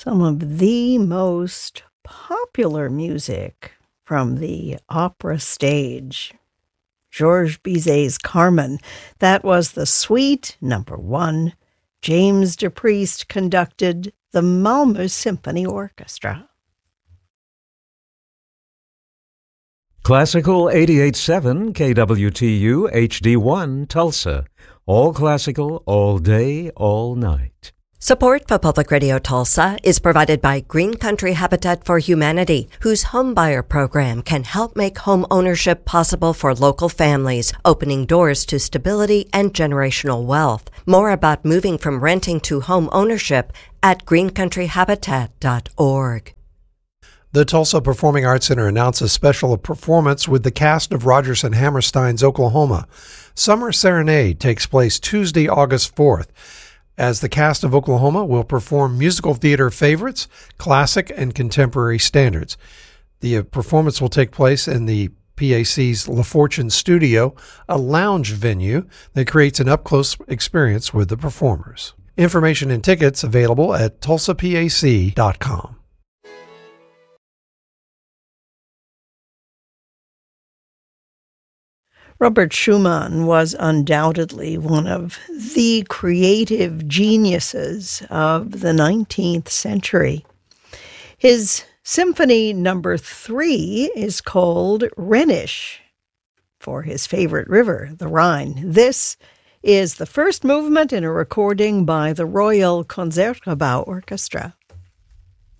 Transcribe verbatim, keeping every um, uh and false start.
some of the most popular music from the opera stage. Georges Bizet's Carmen. That was the suite number one. James DePriest conducted the Malmö Symphony Orchestra. Classical eighty-eight point seven K W T U H D one Tulsa. All classical, all day, all night. Support for Public Radio Tulsa is provided by Green Country Habitat for Humanity, whose homebuyer program can help make home ownership possible for local families, opening doors to stability and generational wealth. More about moving from renting to home ownership at green country habitat dot org. The Tulsa Performing Arts Center announces special performance with the cast of Rodgers and Hammerstein's Oklahoma. Summer Serenade takes place Tuesday, August fourth, as the cast of Oklahoma will perform musical theater favorites, classic and contemporary standards. The performance will take place in the P A C's La Fortune Studio, a lounge venue that creates an up-close experience with the performers. Information and tickets available at tulsa p a c dot com. Robert Schumann was undoubtedly one of the creative geniuses of the nineteenth century. His Symphony Number Three is called Rhenish, for his favorite river, the Rhine. This is the first movement in a recording by the Royal Concertgebouw Orchestra.